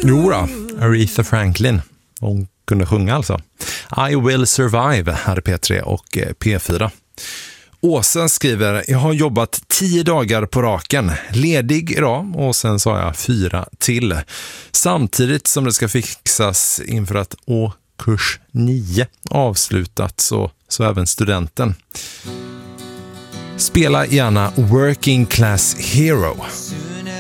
Jo då, Aretha Franklin. Hon kunde sjunga alltså. I Will Survive här är P3 och P4. Åsen skriver, jag har jobbat 10 dagar på raken, ledig idag och sen sa jag 4 till. Samtidigt som det ska fixas inför att kurs 9 avslutat så även studenten. Spela gärna Working Class Hero.